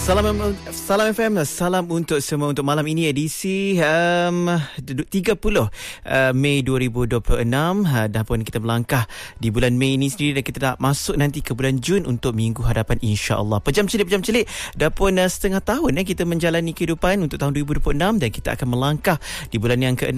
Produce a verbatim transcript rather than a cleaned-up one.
Salam Salam F M, salam untuk semua untuk malam ini edisi um, tiga puluh uh, Mei dua ribu dua puluh enam. Uh, dah pun kita melangkah di bulan Mei ini sendiri dan kita nak masuk nanti ke bulan Jun untuk minggu hadapan, insya-Allah. Pejam celik pejam celik dah pun uh, setengah tahun eh, kita menjalani kehidupan untuk tahun dua ribu dua puluh enam dan kita akan melangkah di bulan yang ke